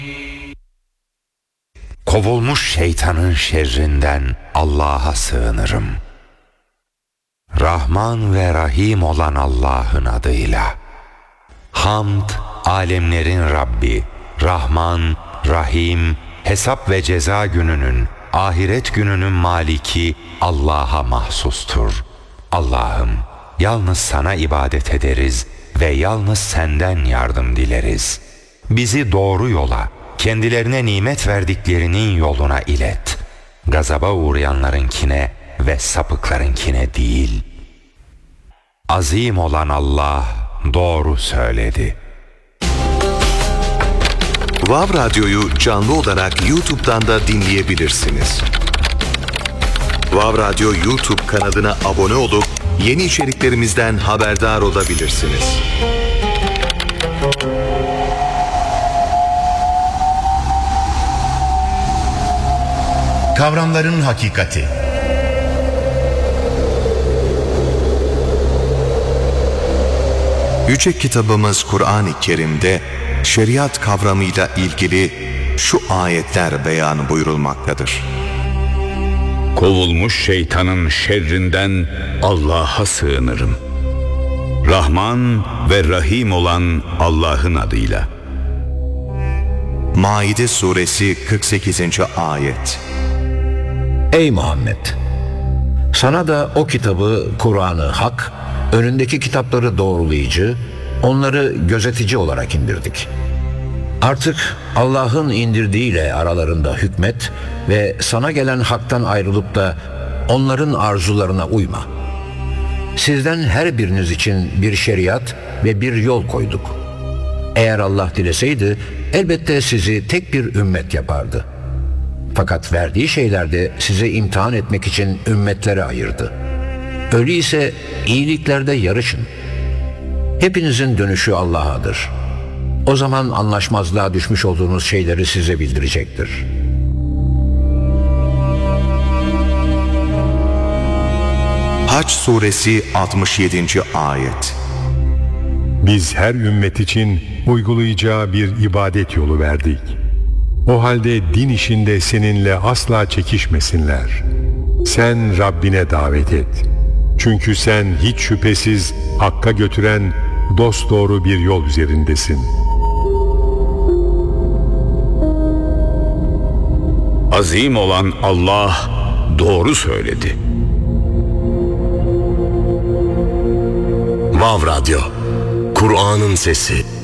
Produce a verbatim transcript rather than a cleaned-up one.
Kovulmuş şeytanın şerrinden Allah'a sığınırım. Rahman ve Rahim olan Allah'ın adıyla. Hamd, alemlerin Rabbi, Rahman, Rahim, hesap ve ceza gününün, ahiret gününün maliki Allah'a mahsustur. Allah'ım, yalnız sana ibadet ederiz ve yalnız senden yardım dileriz. Bizi doğru yola, kendilerine nimet verdiklerinin yoluna ilet. Gazaba uğrayanlarınkine ve sapıklarınkine değil. Azim olan Allah doğru söyledi. Vav Radyo'yu canlı olarak YouTube'dan da dinleyebilirsiniz. Vav Radyo YouTube kanalına abone olup yeni içeriklerimizden haberdar olabilirsiniz. Kavramların hakikati. Yüce kitabımız Kur'an-ı Kerim'de şeriat kavramıyla ilgili şu ayetler beyan buyurulmaktadır. Kovulmuş şeytanın şerrinden Allah'a sığınırım. Rahman ve Rahim olan Allah'ın adıyla. Maide suresi kırk sekizinci ayet. Ey Muhammed! Sana da o kitabı, Kur'an-ı Hak, önündeki kitapları doğrulayıcı, onları gözetici olarak indirdik. Artık Allah'ın indirdiğiyle aralarında hükmet ve sana gelen haktan ayrılıp da onların arzularına uyma. Sizden her biriniz için bir şeriat ve bir yol koyduk. Eğer Allah dileseydi elbette sizi tek bir ümmet yapardı. Fakat verdiği şeylerde sizi imtihan etmek için ümmetlere ayırdı. Öyleyse iyiliklerde yarışın. Hepinizin dönüşü Allah'adır. O zaman anlaşmazlığa düşmüş olduğunuz şeyleri size bildirecektir. Hac suresi altmış yedinci ayet. Biz her ümmet için uygulayacağı bir ibadet yolu verdik. O halde din işinde seninle asla çekişmesinler. Sen Rabbine davet et. Çünkü sen hiç şüphesiz Hakk'a götüren dosdoğru bir yol üzerindesin. Azim olan Allah doğru söyledi. Vav Radyo, Kur'an'ın sesi.